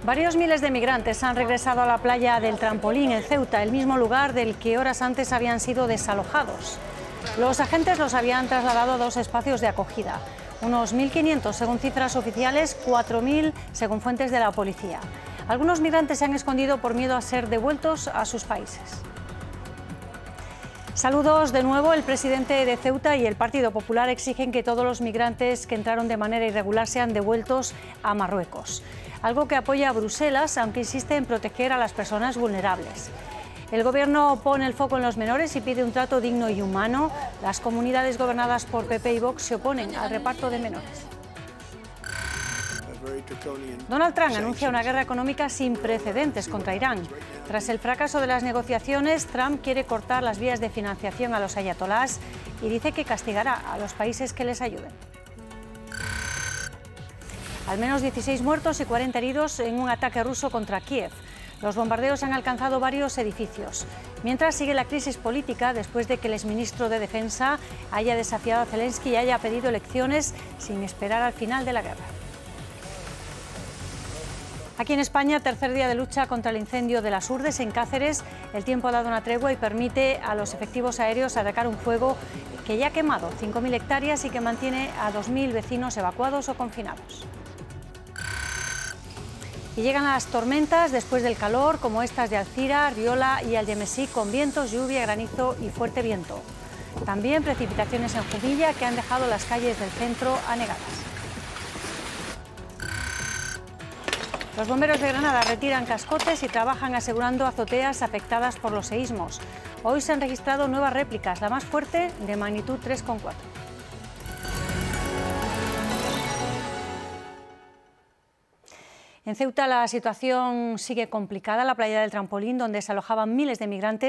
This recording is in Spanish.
Varios miles de migrantes han regresado a la playa del Trampolín en Ceuta, el mismo lugar del que horas antes habían sido desalojados. Los agentes los habían trasladado a dos espacios de acogida, unos 1.500 según cifras oficiales, 4.000 según fuentes de la policía. Algunos migrantes se han escondido por miedo a ser devueltos a sus países. Saludos de nuevo. El presidente de Ceuta y el Partido Popular exigen que todos los migrantes que entraron de manera irregular sean devueltos a Marruecos, algo que apoya a Bruselas, aunque insiste en proteger a las personas vulnerables. El gobierno pone el foco en los menores y pide un trato digno y humano. Las comunidades gobernadas por PP y Vox se oponen al reparto de menores. Donald Trump anuncia una guerra económica sin precedentes contra Irán. Tras el fracaso de las negociaciones, Trump quiere cortar las vías de financiación a los ayatolás y dice que castigará a los países que les ayuden. Al menos 16 muertos y 40 heridos en un ataque ruso contra Kiev. Los bombardeos han alcanzado varios edificios. Mientras sigue la crisis política después de que el exministro de Defensa haya desafiado a Zelensky y haya pedido elecciones sin esperar al final de la guerra. Aquí en España, tercer día de lucha contra el incendio de las Urdes en Cáceres. El tiempo ha dado una tregua y permite a los efectivos aéreos atacar un fuego que ya ha quemado 5.000 hectáreas y que mantiene a 2.000 vecinos evacuados o confinados. Y llegan las tormentas después del calor, como estas de Alcira, Riola y Algemesí, con vientos, lluvia, granizo y fuerte viento. También precipitaciones en Jumilla que han dejado las calles del centro anegadas. Los bomberos de Granada retiran cascotes y trabajan asegurando azoteas afectadas por los seísmos. Hoy se han registrado nuevas réplicas, la más fuerte de magnitud 3,4. En Ceuta la situación sigue complicada. La playa del Trampolín, donde se alojaban miles de migrantes,